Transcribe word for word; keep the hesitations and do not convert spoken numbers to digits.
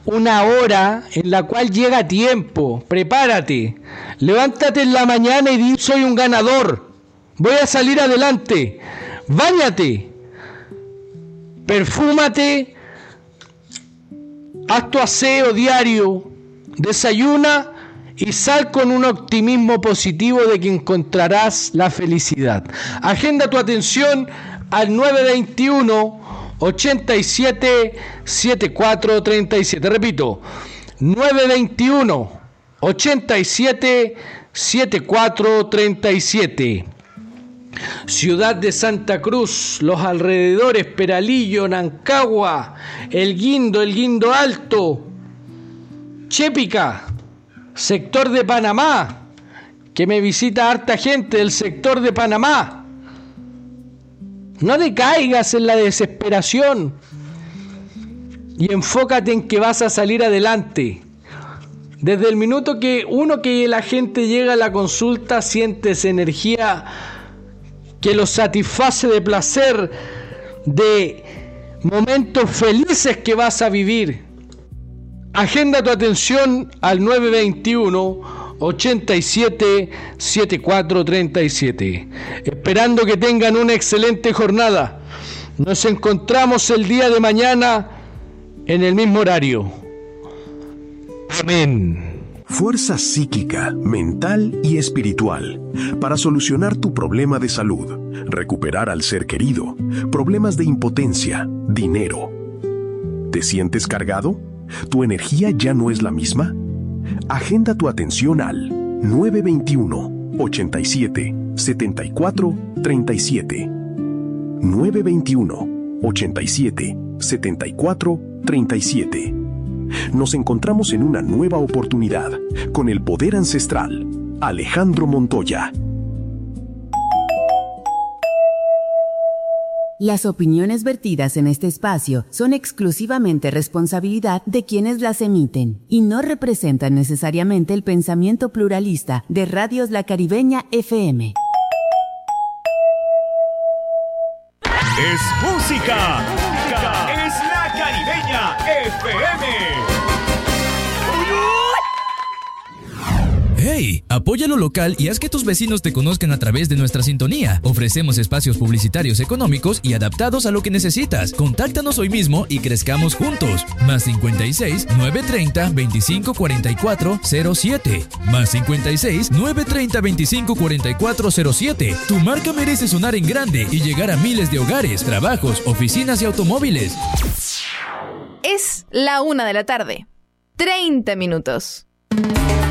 una hora en la cual llega a tiempo. Prepárate. Levántate en la mañana y di: soy un ganador. Voy a salir adelante. Báñate. Perfúmate. Haz tu aseo diario. Desayuna y sal con un optimismo positivo de que encontrarás la felicidad. Agenda tu atención al nueve veintiuno, ochenta y siete, setenta y cuatro treinta y siete. Repito, nueve veintiuno, ochenta y siete, setenta y cuatro treinta y siete. Ciudad de Santa Cruz, los alrededores, Peralillo, Nancagua, El Guindo, El Guindo Alto, Chépica, sector de Panamá, que me visita harta gente del sector de Panamá. No te caigas en la desesperación y enfócate en que vas a salir adelante. Desde el minuto que uno que la gente llega a la consulta, sientes energía que los satisface de placer, de momentos felices que vas a vivir. Agenda tu atención al nueve veintiuno, ochenta y siete, setenta y cuatro treinta y siete. Esperando que tengan una excelente jornada. Nos encontramos el día de mañana en el mismo horario. Amén. Fuerza psíquica, mental y espiritual para solucionar tu problema de salud, recuperar al ser querido, problemas de impotencia, dinero. ¿Te sientes cargado? ¿Tu energía ya no es la misma? Agenda tu atención al nueve veintiuno, ochenta y siete, setenta y cuatro treinta y siete. nueve veintiuno, ochenta y siete, setenta y cuatro treinta y siete. Nos encontramos en una nueva oportunidad con el poder ancestral, Alejandro Montoya. Las opiniones vertidas en este espacio son exclusivamente responsabilidad de quienes las emiten y no representan necesariamente el pensamiento pluralista de Radios La Caribeña F M. Es música. Es La Caribeña F M. ¡Hey! Apoya lo local y haz que tus vecinos te conozcan a través de nuestra sintonía. Ofrecemos espacios publicitarios económicos y adaptados a lo que necesitas. Contáctanos hoy mismo y crezcamos juntos. Más cincuenta y seis, nueve treinta, veinticinco cuarenta y cuatro, cero siete. Más cincuenta y seis, nueve treinta, veinticinco cuarenta y cuatro, cero siete. Tu marca merece sonar en grande y llegar a miles de hogares, trabajos, oficinas y automóviles. Es la una de la tarde. treinta minutos.